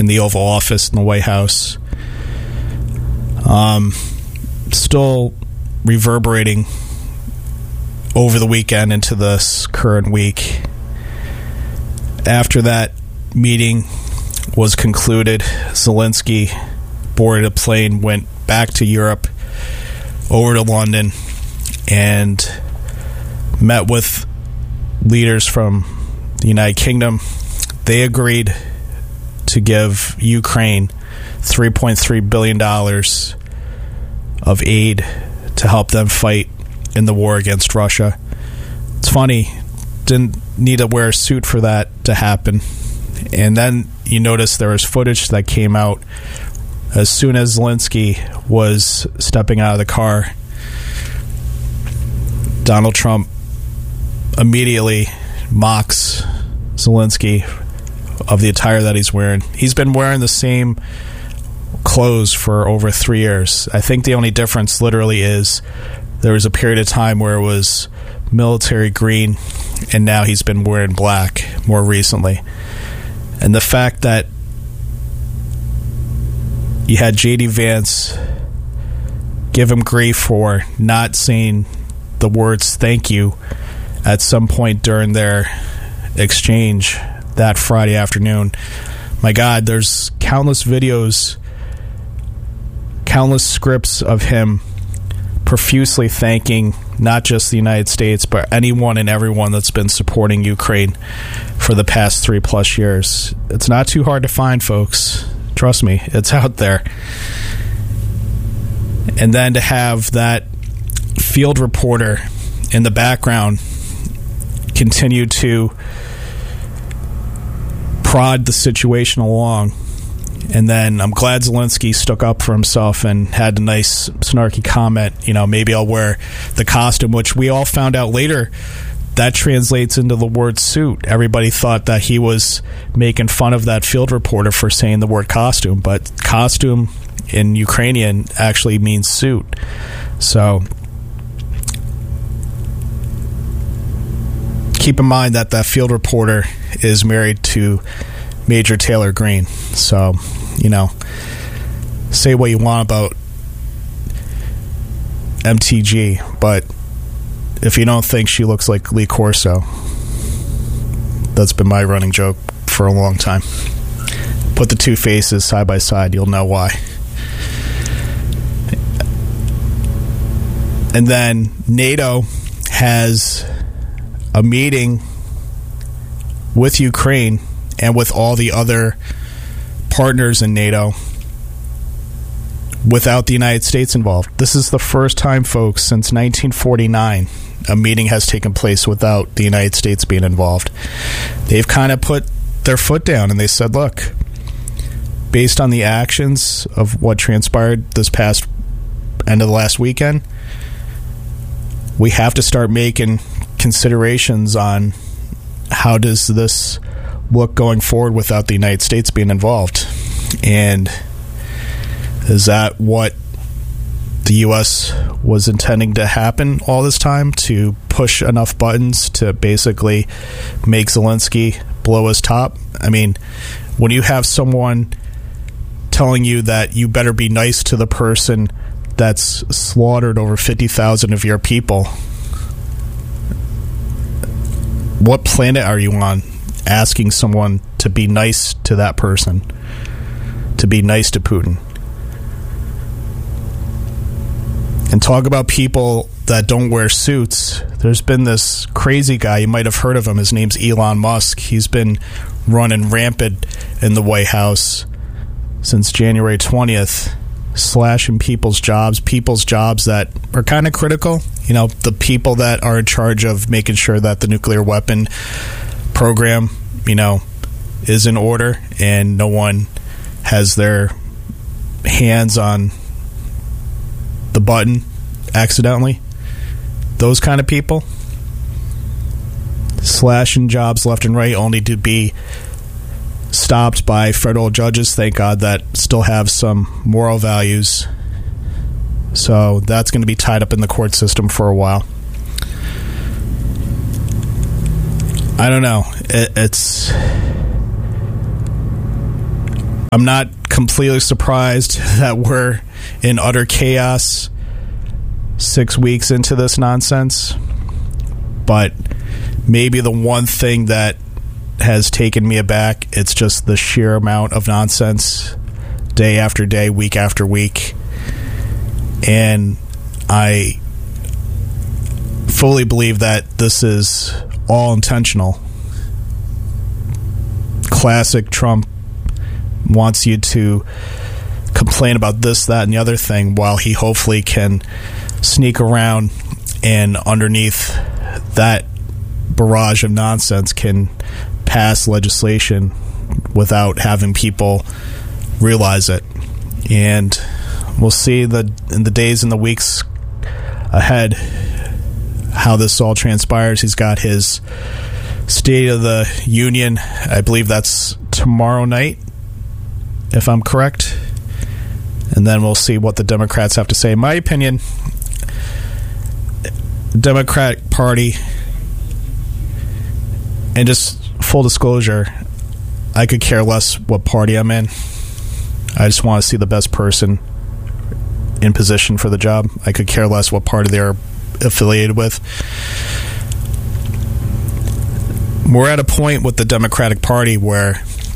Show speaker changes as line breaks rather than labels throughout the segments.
in the Oval Office in the White House. Still reverberating over the weekend into this current week. After that meeting was concluded, Zelensky boarded a plane, went back to Europe, over to London, and met with leaders from the United Kingdom. They agreed to give Ukraine $3.3 billion of aid to help them fight in the war against Russia. It's funny, didn't need to wear a suit for that to happen. And then you notice there was footage that came out as soon as Zelensky was stepping out of the car. Donald Trump immediately mocks Zelensky of the attire that he's wearing. He's been wearing the same clothes for over 3 years. I think the only difference literally is there was a period of time where it was military green, and now he's been wearing black more recently. And the fact that you had J.D. Vance give him grief for not saying the words thank you at some point during their exchange that Friday afternoon. My God, there's countless videos, countless scripts of him profusely thanking not just the United States, but anyone and everyone that's been supporting Ukraine for the past 3+ years. It's not too hard to find, folks. Trust me, it's out there. And then to have that field reporter in the background continue to prod the situation along. And then I'm glad Zelensky stuck up for himself and had a nice snarky comment, maybe I'll wear the costume, which we all found out later that translates into the word suit. Everybody thought that he was making fun of that field reporter for saying the word costume, but costume in Ukrainian actually means suit. So keep in mind that that field reporter is married to Major Taylor Greene. So, say what you want about MTG, but if you don't think she looks like Lee Corso, that's been my running joke for a long time. Put the two faces side by side, you'll know why. And then NATO has a meeting with Ukraine and with all the other partners in NATO without the United States involved. This is the first time, folks, since 1949 a meeting has taken place without the United States being involved. They've kind of put their foot down and they said, look, based on the actions of what transpired this past end of the last weekend, we have to start making considerations on how does this look going forward without the United States being involved. And is that what the U.S. was intending to happen all this time, to push enough buttons to basically make Zelensky blow his top? I mean, when you have someone telling you that you better be nice to the person that's slaughtered over 50,000 of your people, what planet are you on asking someone to be nice to that person, to be nice to Putin? And talk about people that don't wear suits. There's been this crazy guy, you might have heard of him, his name's Elon Musk. He's been running rampant in the White House since January 20th, slashing people's jobs that are kind of critical. The people that are in charge of making sure that the nuclear weapon program, is in order and no one has their hands on the button accidentally. Those kind of people slashing jobs left and right, only to be stopped by federal judges, thank God, that still have some moral values. So that's going to be tied up in the court system for a while. I don't know. It's I'm not completely surprised that we're in utter chaos 6 weeks into this nonsense. But maybe the one thing that has taken me aback, it's just the sheer amount of nonsense day after day, week after week. And I fully believe that this is all intentional. Classic Trump wants you to complain about this, that, and the other thing while he hopefully can sneak around and underneath that barrage of nonsense can pass legislation without having people realize it. And we'll see in the days and the weeks ahead how this all transpires. He's got his State of the Union, I believe that's tomorrow night, if I'm correct. And then we'll see what the Democrats have to say. In my opinion, the Democratic Party, and just full disclosure, I could care less what party I'm in. I just want to see the best person in position for the job. I could care less what party they're affiliated with. We're at a point with the Democratic Party where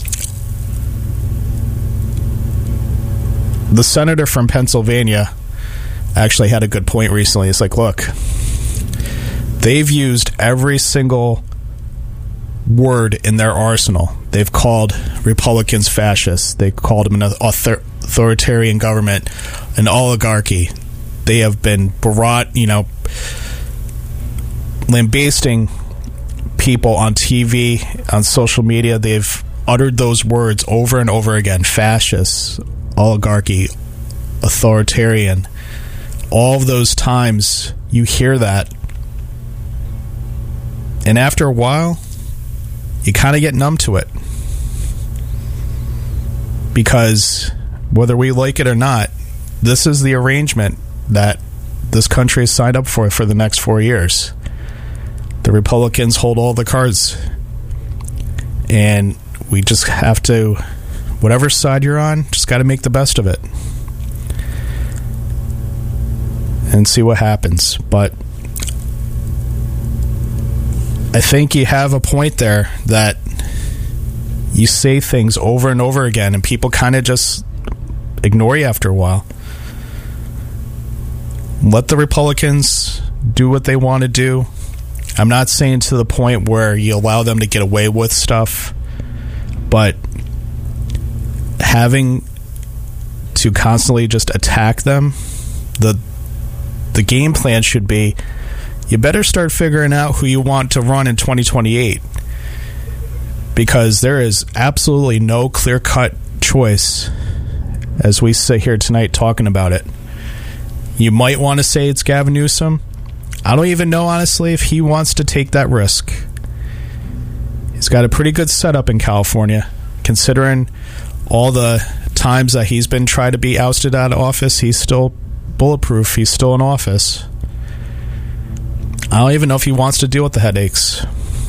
the senator from Pennsylvania actually had a good point recently. It's like, look, they've used every single word in their arsenal. They've called Republicans fascists. They called them an authoritarian government, an oligarchy. They have been lambasting people on TV, on social media. They've uttered those words over and over again: fascist, oligarchy, authoritarian. All of those times you hear that, and after a while you kind of get numb to it, because whether we like it or not, this is the arrangement that this country has signed up for the next 4 years. The Republicans hold all the cards, and we just have to, whatever side you're on, just got to make the best of it and see what happens. But I think you have a point there that you say things over and over again and people kind of just ignore you after a while. Let the Republicans do what they want to do. I'm not saying to the point where you allow them to get away with stuff, but having to constantly just attack them, the game plan should be, you better start figuring out who you want to run in 2028, because there is absolutely no clear-cut choice as we sit here tonight talking about it. You might want to say it's Gavin Newsom. I don't even know, honestly, if he wants to take that risk. He's got a pretty good setup in California, considering all the times that he's been tried to be ousted out of office. He's still bulletproof. He's still in office. I don't even know if he wants to deal with the headaches.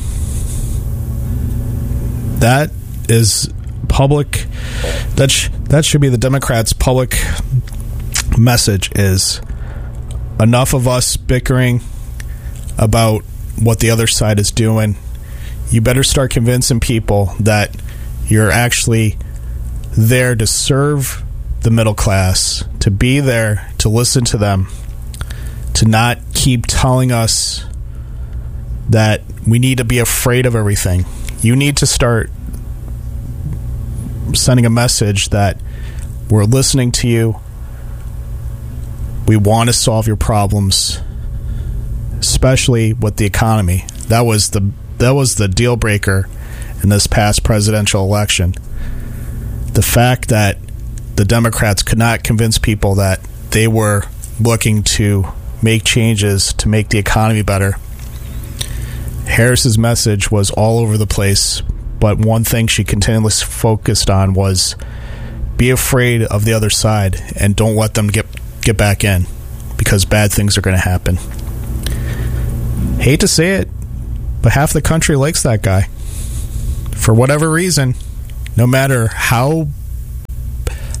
That is public. That should be the Democrats' public message, is enough of us bickering about what the other side is doing. You better start convincing people that you're actually there to serve the middle class, to be there to listen to them, to not keep telling us that we need to be afraid of everything. You need to start sending a message that we're listening to you. We want to solve your problems, especially with the economy. That was the deal breaker in this past presidential election. The fact that the Democrats could not convince people that they were looking to make changes to make the economy better. Harris's message was all over the place, but one thing she continually focused on was be afraid of the other side and don't let them get back in, because bad things are going to happen. Hate to say it, but half the country likes that guy. For whatever reason, no matter how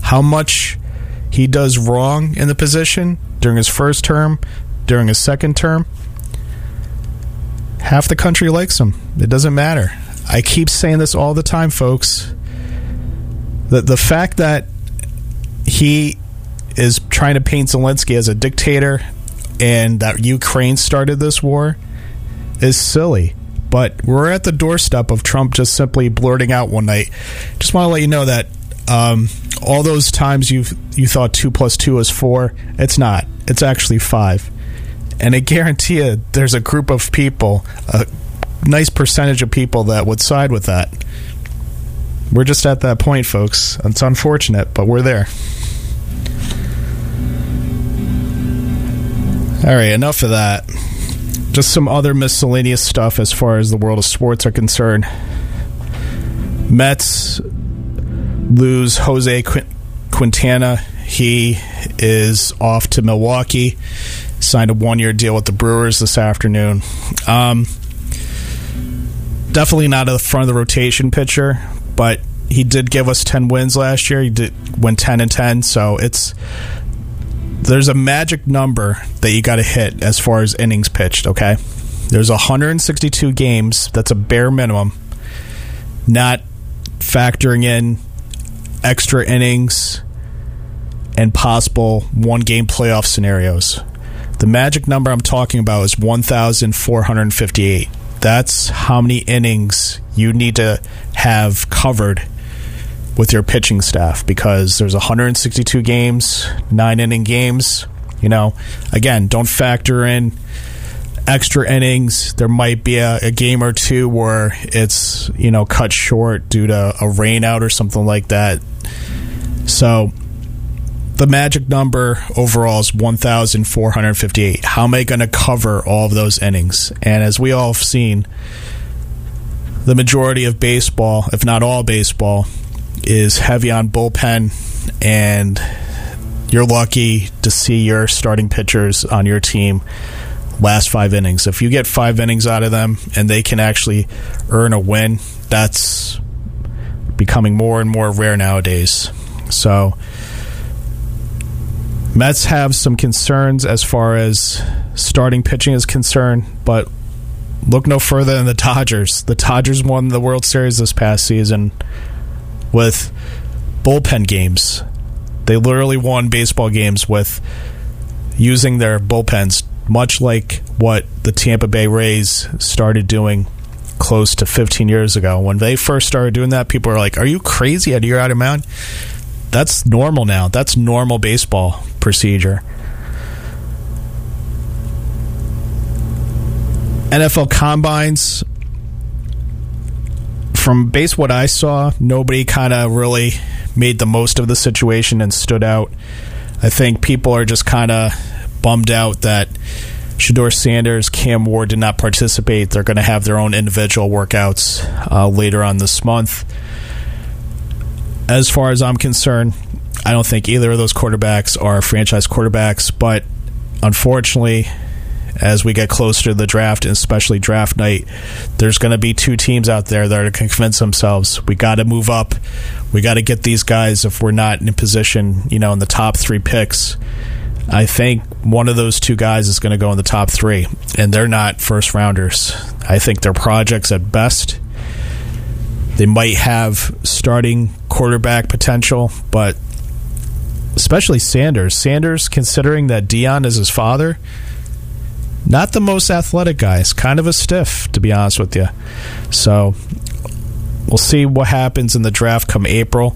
how much he does wrong in the position during his first term, during his second term, half the country likes him. It doesn't matter. I keep saying this all the time, folks. The fact that he is trying to paint Zelensky as a dictator and that Ukraine started this war is silly. But we're at the doorstep of Trump just simply blurting out one night. Just want to let you know that all those times you thought 2 + 2 is 4, it's not. It's actually 5. And I guarantee you there's a group of people, a nice percentage of people that would side with that. We're just at that point, folks. It's unfortunate, but we're there. All right, enough of that. Just some other miscellaneous stuff as far as the world of sports are concerned. Mets lose Jose Quintana. He is off to Milwaukee. Signed a 1-year deal with the Brewers this afternoon. Definitely not at the front of the rotation pitcher, but he did give us 10 wins last year. He went 10-10, so there's a magic number that you got to hit as far as innings pitched, okay? There's 162 games. That's a bare minimum. Not factoring in extra innings and possible one-game playoff scenarios. The magic number I'm talking about is 1,458. That's how many innings you need to have covered with your pitching staff, because there's 162 games, 9-inning games. Again, don't factor in extra innings. There might be a game or two where it's, cut short due to a rain out or something like that. So the magic number overall is 1,458. How am I going to cover all of those innings? And as we all have seen, the majority of baseball, if not all baseball, is heavy on bullpen, and you're lucky to see your starting pitchers on your team last 5 innings. If you get 5 innings out of them and they can actually earn a win, that's becoming more and more rare nowadays. So Mets have some concerns as far as starting pitching is concerned, but look no further than the Dodgers. The Dodgers won the World Series this past season with bullpen games. They literally won baseball games with using their bullpens, much like what the Tampa Bay Rays started doing close to 15 years ago. When they first started doing that, people were like, are you crazy? You're out of mind? That's normal now. That's normal baseball procedure. NFL combines, from base what I saw, nobody kind of really made the most of the situation and stood out. I think people are just kind of bummed out that Shedeur Sanders, Cam Ward did not participate. They're going to have their own individual workouts later on this month. As far as I'm concerned, I don't think either of those quarterbacks are franchise quarterbacks, but unfortunately, as we get closer to the draft, and especially draft night, there's going to be 2 teams out there that are going to convince themselves, we got to move up. We got to get these guys if we're not in a position, in the top 3 picks. I think one of those 2 guys is going to go in the top 3, and they're not first rounders. I think they're projects at best. They might have starting quarterback potential, but especially Sanders. Sanders, considering that Deion is his father, not the most athletic guy. He's kind of a stiff, to be honest with you. So we'll see what happens in the draft come April.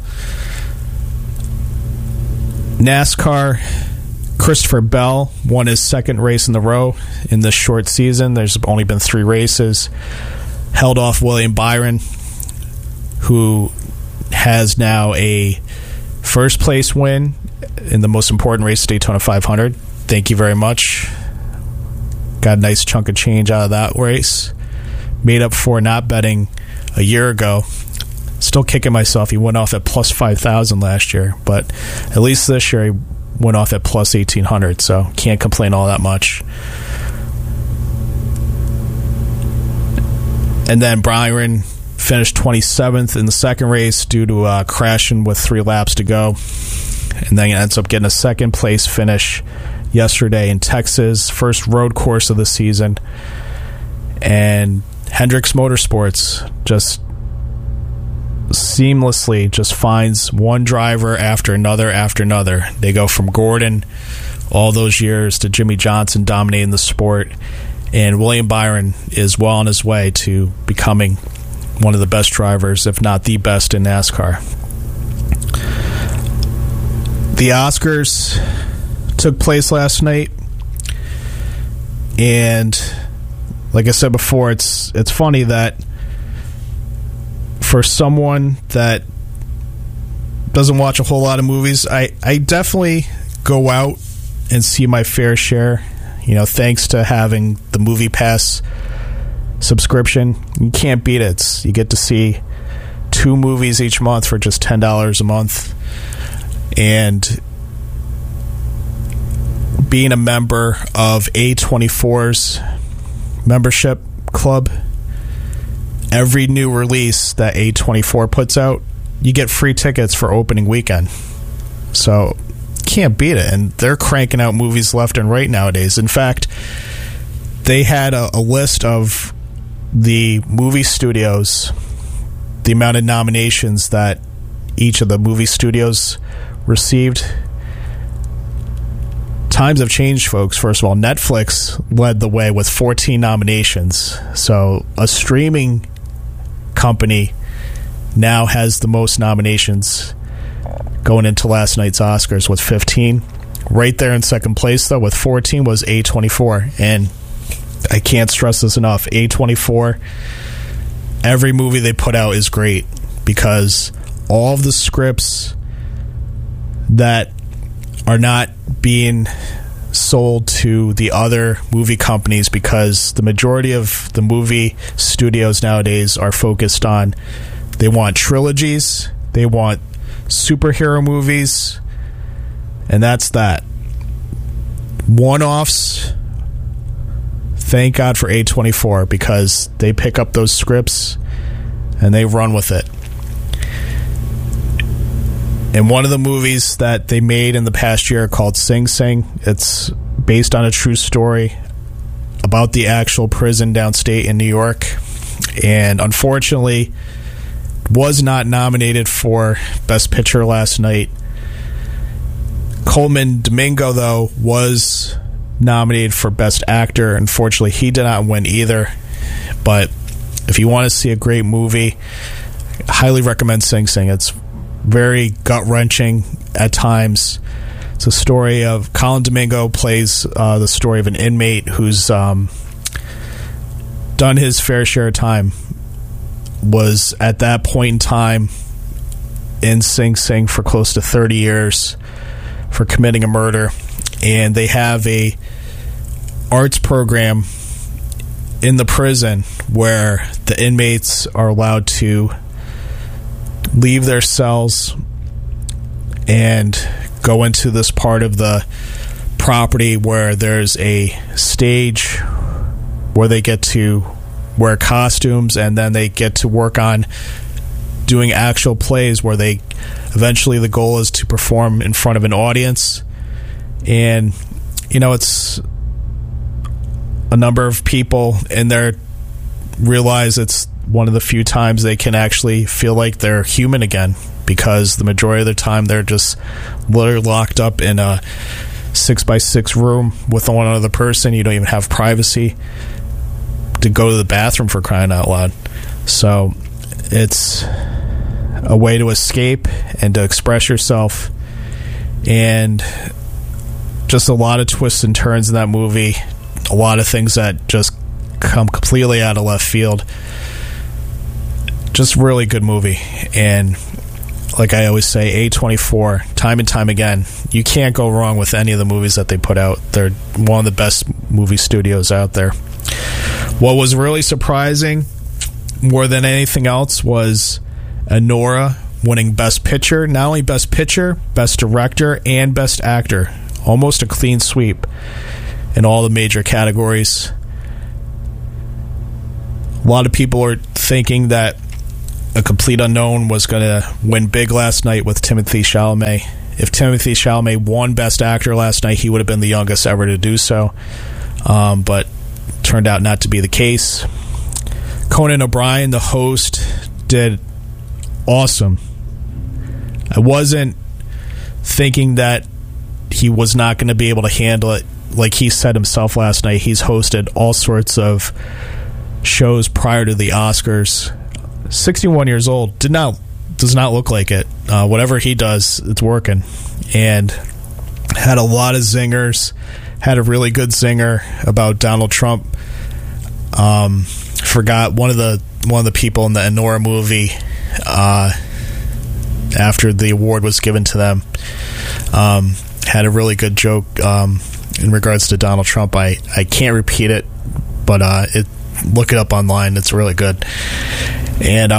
NASCAR, Christopher Bell won his 2nd race in a row in this short season. There's only been 3 races. Held off William Byron, who has now a first place win in the most important race, Daytona 500. Thank you very much. Got a nice chunk of change out of that race. Made up for not betting a year ago. Still kicking myself. He went off at plus 5,000 last year, but at least this year he went off at plus 1,800, so can't complain all that much. And then Byron finished 27th in the second race due to crashing with 3 laps to go. And then ends up getting a second place finish yesterday in Texas, first road course of the season. And Hendricks Motorsports just seamlessly just finds one driver after another. They go from Gordon all those years to Jimmy Johnson dominating the sport. And William Byron is well on his way to becoming one of the best drivers, if not the best in NASCAR. The Oscars took place last night, and like I said before, it's funny that for someone that doesn't watch a whole lot of movies, I definitely go out and see my fair share. You know, thanks to having the Movie Pass subscription, you can't beat it. You get to see 2 movies each month for just $10 a month. And being a member of A24's membership club, every new release that A24 puts out, you get free tickets for opening weekend. So can't beat it. And they're cranking out movies left and right nowadays. In fact, they had a list of the movie studios, the amount of nominations that each of the movie studios received. Times have changed, folks. First of all, Netflix led the way with 14 nominations. So a streaming company now has the most nominations going into last night's Oscars with 15. Right there in second place, though, with 14 was A24. And I can't stress this enough. A24, every movie they put out is great because all of the scripts that are not being sold to the other movie companies, because the majority of the movie studios nowadays are focused on, they want trilogies, they want superhero movies, and that's that. One-offs, thank God for A24, because they pick up those scripts and they run with it. And one of the movies that they made in the past year called Sing Sing, it's based on a true story about the actual prison downstate in New York, and unfortunately was not nominated for Best Picture last night. Coleman Domingo, though, was nominated for Best Actor. Unfortunately, he did not win either. But if you want to see a great movie, I highly recommend Sing Sing. It's very gut-wrenching at times. It's a story of Colin Domingo plays the story of an inmate who's done his fair share of time, was at that point in time in Sing Sing for close to 30 years for committing a murder. And they have a arts program in the prison where the inmates are allowed to leave their cells and go into this part of the property where there's a stage where they get to wear costumes, and then they get to work on doing actual plays where they eventually, the goal is to perform in front of an audience. And you know, it's a number of people in there realize it's one of the few times they can actually feel like they're human again, because the majority of the time they're just literally locked up in a 6x6 room with one other person. You don't even have privacy to go to the bathroom, for crying out loud. So it's a way to escape and to express yourself, and just a lot of twists and turns in that movie, a lot of things that just come completely out of left field. Just really good movie. And like I always say, A24, time and time again, you can't go wrong with any of the movies that they put out. They're one of the best movie studios out there. What was really surprising more than anything else was Anora winning Best Picture. Not only Best Picture, Best Director, and Best Actor. Almost a clean sweep in all the major categories. A lot of people are thinking that A Complete Unknown was going to win big last night with Timothée Chalamet. If Timothée Chalamet won Best Actor last night, he would have been the youngest ever to do so. But turned out not to be the case. Conan O'Brien, the host, did awesome. I wasn't thinking that he was not going to be able to handle it. Like he said himself last night, he's hosted all sorts of shows prior to the Oscars. 61 years old, does not look like it. Whatever he does, it's working. And had a lot of zingers. Had a really good zinger about Donald Trump. Forgot one of the people in the Anora movie after the award was given to them. Had a really good joke in regards to Donald Trump. I can't repeat it, but look it up online. It's really good. And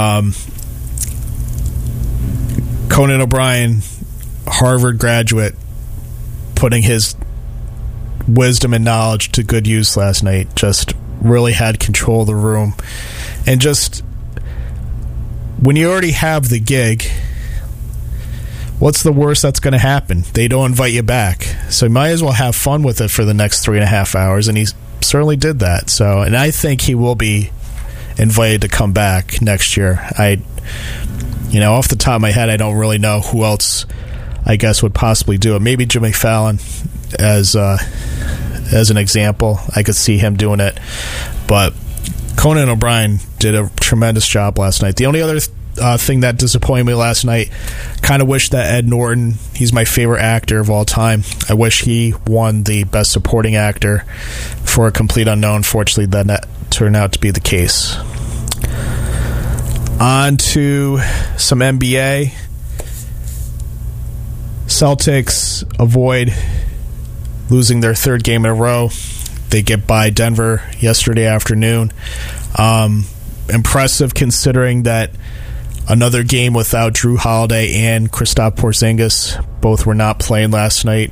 Conan O'Brien, Harvard graduate, putting his wisdom and knowledge to good use last night. Just really had control of the room. And just when you already have the gig, what's the worst that's going to happen? They don't invite you back. So you might as well have fun with it for the next 3.5 hours. And he certainly did that. So, and I think he will be invited to come back next year. Off the top of my head, I don't really know who else I guess would possibly do it. Maybe Jimmy Fallon as an example. I could see him doing it. But Conan O'Brien did a tremendous job last night. The only other thing that disappointed me last night, kind of wish that Ed Norton, he's my favorite actor of all time, I wish he won the Best Supporting Actor for A Complete Unknown. Fortunately, that turned out to be the case. On to some NBA. Celtics avoid losing their third game in a row. They get by Denver yesterday afternoon. Impressive considering that another game without Drew Holiday and Kristaps Porzingis. Both were not playing last night.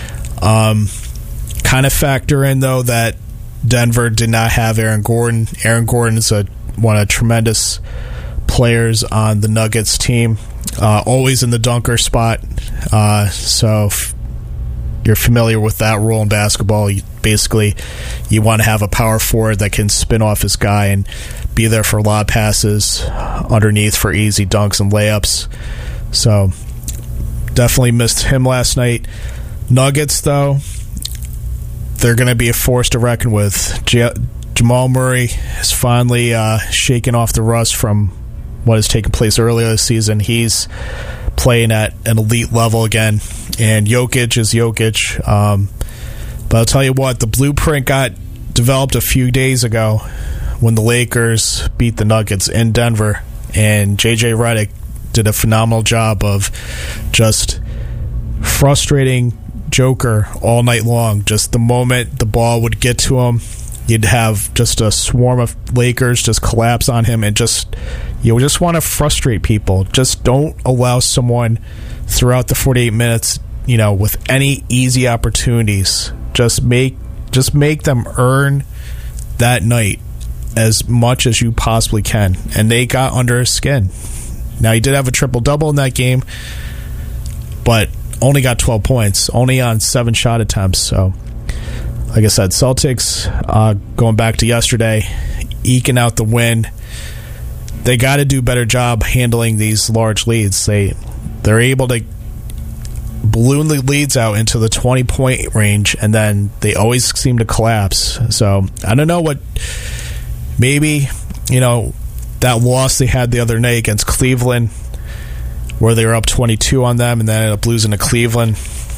Kind of factor in, though, that Denver did not have Aaron Gordon. Aaron Gordon is one of the tremendous players on the Nuggets team. Always in the dunker spot. So if you're familiar with that role in basketball, you want to have a power forward that can spin off his guy and be there for lob passes underneath for easy dunks and layups. So definitely missed him last night. Nuggets, though, they're going to be a force to reckon with. Jamal Murray has finally shaken off the rust from what has taken place earlier this season. He's playing at an elite level again, and Jokic is Jokic. But I'll tell you what, the blueprint got developed a few days ago when the Lakers beat the Nuggets in Denver, and JJ Redick did a phenomenal job of just frustrating Joker all night long. Just the moment the ball would get to him, you'd have just a swarm of Lakers just collapse on him, and you just want to frustrate people. Just don't allow someone throughout the 48 minutes, with any easy opportunities. Just make them earn that night as much as you possibly can. And they got under his skin. Now, he did have a triple-double in that game, but only got 12 points, only on 7 shot attempts. So, like I said, Celtics, going back to yesterday, eking out the win. They got to do a better job handling these large leads. They're able to balloon the leads out into the 20-point range, and then they always seem to collapse. So I don't know what, maybe, that loss they had the other night against Cleveland, where they were up 22 on them and then ended up losing to Cleveland.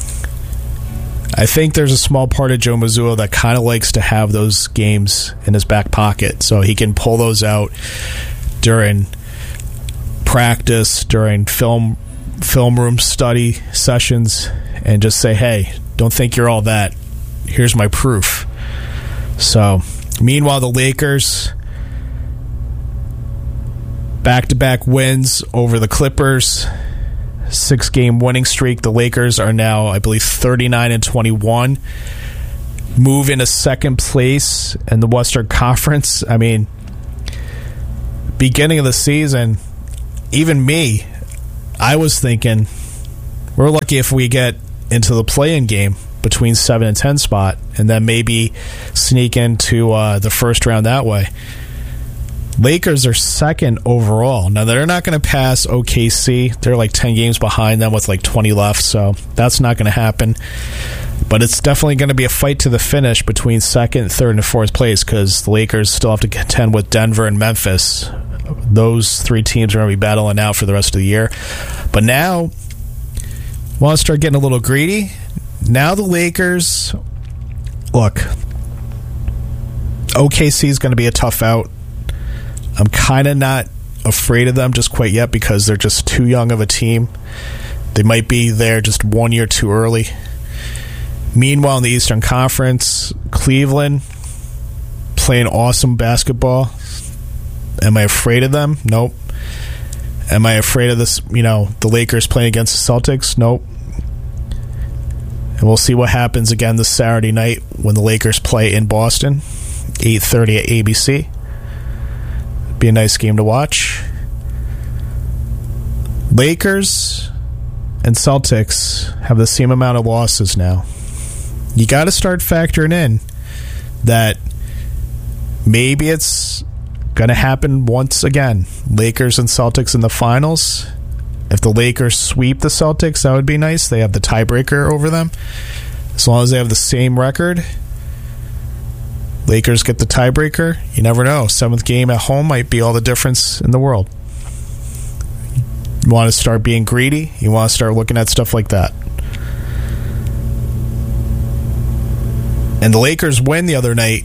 I think there's a small part of Joe Mazzulla that kind of likes to have those games in his back pocket, so he can pull those out during practice, during film room study sessions, and just say, hey, don't think you're all that. Here's my proof. So, meanwhile, the Lakers, back-to-back wins over the Clippers, 6-game winning streak. The Lakers are now, I believe, 39-21. Move into second place in the Western Conference. I mean, beginning of the season, even me, I was thinking we're lucky if we get into the play-in game between 7 and 10 spot, and then maybe sneak into the first round that way. Lakers are second overall. Now, they're not going to pass OKC. They're like 10 games behind them with like 20 left, so that's not going to happen. But it's definitely going to be a fight to the finish between second, third, and fourth place, because the Lakers still have to contend with Denver and Memphis. Those three teams are going to be battling out for the rest of the year. But now, want to start getting a little greedy? Now the Lakers, look, OKC is going to be a tough out. I'm kind of not afraid of them just quite yet because they're just too young of a team. They might be there just 1 year too early. Meanwhile, in the Eastern Conference, Cleveland playing awesome basketball. Am I afraid of them? Nope. Am I afraid of this? The Lakers playing against the Celtics? Nope. And we'll see what happens again this Saturday night when the Lakers play in Boston, 8:30 at ABC. Be a nice game to watch. Lakers and Celtics have the same amount of losses now. You got to start factoring in that maybe it's going to happen once again. Lakers and Celtics in the finals. If the Lakers sweep the Celtics, that would be nice. They have the tiebreaker over them. As long as they have the same record, Lakers get the tiebreaker. You never know. Seventh game at home might be all the difference in the world. You want to start being greedy? You want to start looking at stuff like that. And the Lakers win the other night.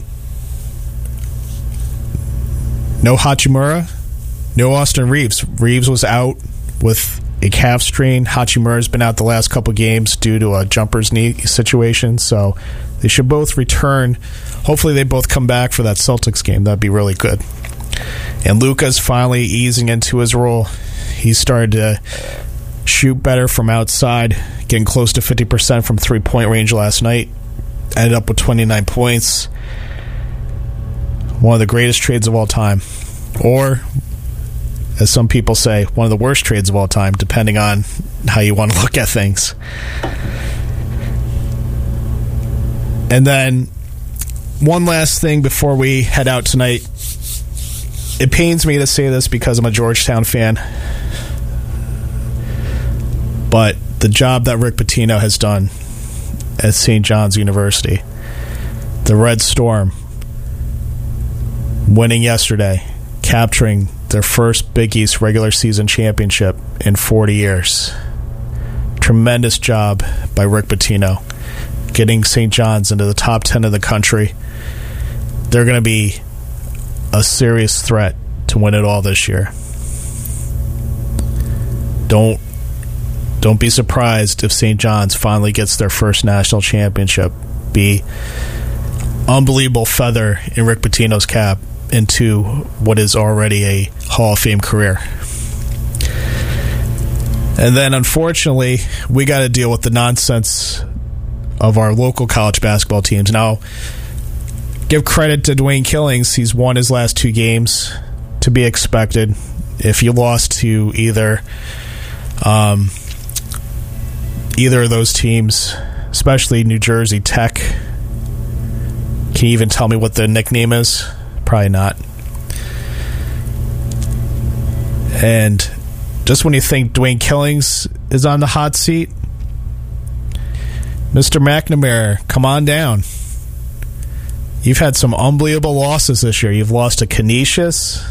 No Hachimura, no Austin Reeves. Reeves was out with a calf strain. Hachimura's been out the last couple games due to a jumper's knee situation, so they should both return. Hopefully they both come back for that Celtics game. That'd be really good. And Luka's finally easing into his role. He started to shoot better from outside, getting close to 50% from three-point range last night. Ended up with 29 points. One of the greatest trades of all time. Or, as some people say, one of the worst trades of all time, depending on how you want to look at things. And then, one last thing before we head out tonight. It pains me to say this because I'm a Georgetown fan. But the job that Rick Pitino has done at St. John's University, the Red Storm, winning yesterday, capturing their first Big East regular season championship in 40 years. Tremendous job by Rick Pitino, getting St. John's into the top 10 of the country. They're going to be a serious threat to win it all this year. Don't be surprised if St. John's finally gets their first national championship. Be unbelievable feather in Rick Pitino's cap into what is already a Hall of Fame career. And then, unfortunately, we got to deal with the nonsense of our local college basketball teams. Now, give credit to Dwayne Killings. He's won his last two games, to be expected. If you lost to either of those teams, especially New Jersey Tech, can you even tell me what the nickname is? Probably not. And just when you think Dwayne Killings is on the hot seat, Mr. McNamara, come on down. You've had some unbelievable losses this year. You've lost to Canisius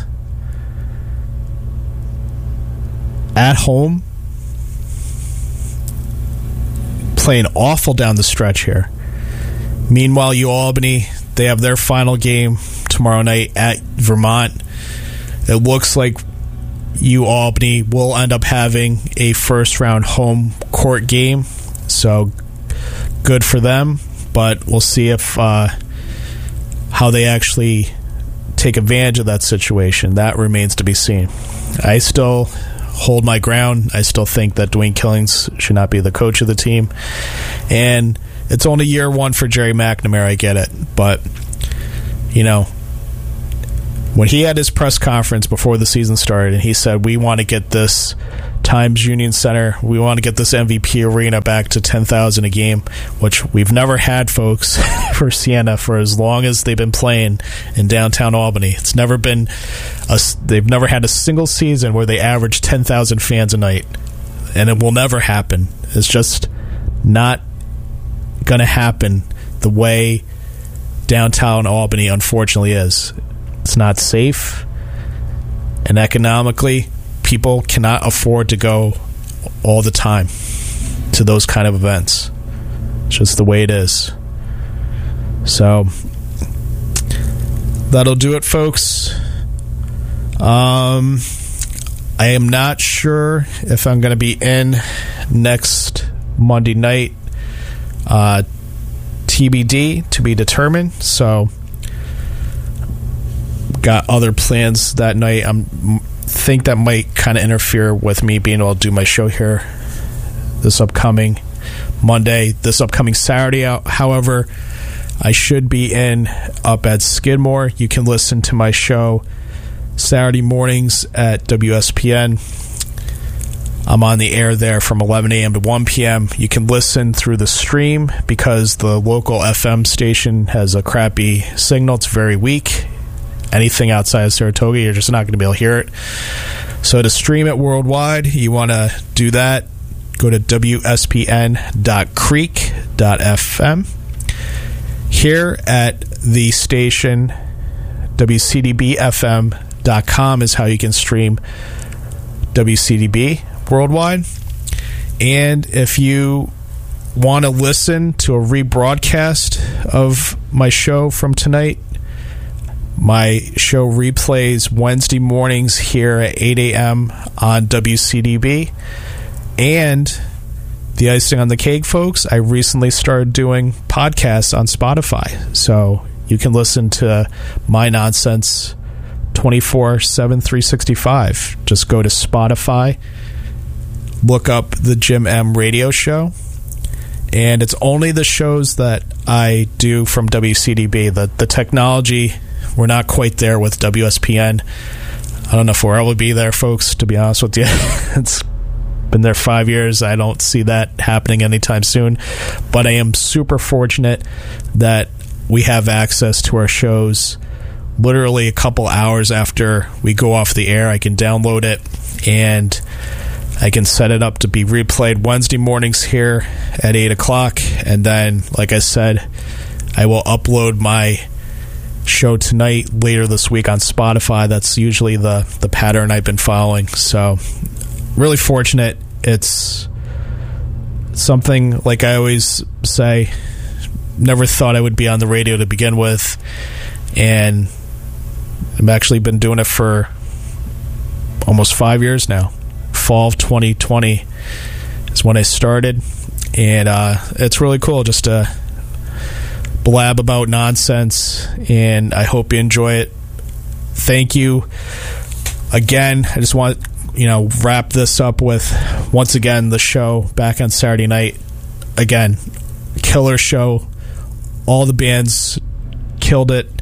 at home, playing awful down the stretch here. Meanwhile, UAlbany, they have their final game tomorrow night at Vermont. It looks like UAlbany will end up having a first-round home court game, so good for them. But we'll see if how they actually take advantage of that situation. That remains to be seen. I still hold my ground. I still think that Dwayne Killings should not be the coach of the team. And it's only year one for Jerry McNamara, I get it. But, When he had his press conference before the season started, and he said, we want to get this Times Union Center, we want to get this MVP arena back to 10,000 a game, which we've never had, folks, for Siena for as long as they've been playing in downtown Albany. It's never been they've never had a single season where they average 10,000 fans a night, and it will never happen. It's just not going to happen the way downtown Albany unfortunately is. It's not safe, and economically, people cannot afford to go all the time to those kind of events. It's just the way it is. So that'll do it, folks. I am not sure if I'm going to be in next Monday night. TBD, to be determined. So got other plans that night. I think that might kind of interfere with me being able to do my show here this upcoming Monday. This upcoming Saturday, however, I should be up at Skidmore. You can listen to my show Saturday mornings at WSPN. I'm on the air there from 11 a.m. to 1 p.m. You can listen through the stream because the local FM station has a crappy signal. It's very weak. Anything outside of Saratoga, you're just not going to be able to hear it. So to stream it worldwide, you want to do that, go to wspn.creek.fm. Here at the station, wcdbfm.com is how you can stream WCDB worldwide. And if you want to listen to a rebroadcast of my show from tonight, my show replays Wednesday mornings here at 8 a.m. on WCDB. And the icing on the cake, folks, I recently started doing podcasts on Spotify. So you can listen to my nonsense 24/7, 365. Just go to Spotify, look up the Jim M Radio Show, and it's only the shows that I do from WCDB. The technology, we're not quite there with WSPN. I don't know if we'll ever be there, folks, to be honest with you. It's been there 5 years. I don't see that happening anytime soon. But I am super fortunate that we have access to our shows literally a couple hours after we go off the air. I can download it, and I can set it up to be replayed Wednesday mornings here at 8 o'clock. And then, like I said, I will upload my show tonight later this week on Spotify. That's usually the pattern I've been following. So really fortunate. It's something, like I always say, never thought I would be on the radio to begin with, and I've actually been doing it for almost 5 years now. Fall of 2020 is when I started, and it's really cool just to blab about nonsense, and I hope you enjoy it. Thank you again. I just want wrap this up with, once again, the show back on Saturday night. Again, killer show. All the bands killed it.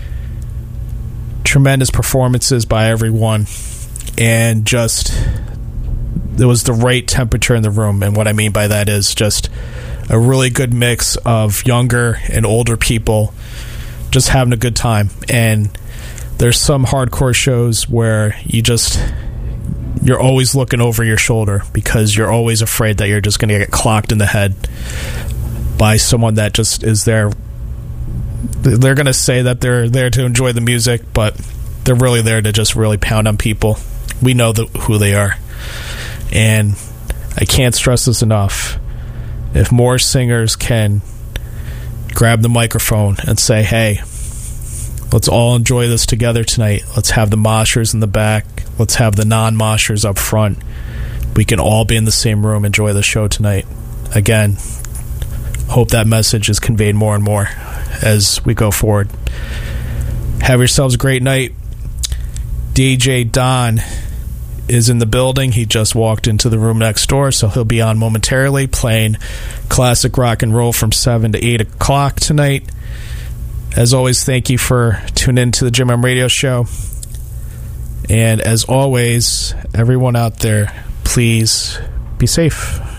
Tremendous performances by everyone, and just there was the right temperature in the room. And what I mean by that is just a really good mix of younger and older people just having a good time. And there's some hardcore shows where you're always looking over your shoulder because you're always afraid that you're just going to get clocked in the head by someone that just is there. They're going to say that they're there to enjoy the music, but they're really there to just really pound on people. We know who they are. And I can't stress this enough. If more singers can grab the microphone and say, hey, let's all enjoy this together tonight. Let's have the moshers in the back. Let's have the non-moshers up front. We can all be in the same room, enjoy the show tonight. Again, hope that message is conveyed more and more as we go forward. Have yourselves a great night. DJ Don is in the building. He just walked into the room next door, so he'll be on momentarily playing classic rock and roll from 7 to 8 o'clock tonight. As always, thank you for tuning in to the Jim M Radio Show. And as always, everyone out there, please be safe.